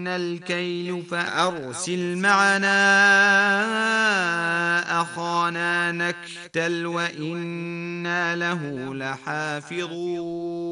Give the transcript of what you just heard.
الكيل فأرسل معنا أخانا نكتل وإنا له لحافظون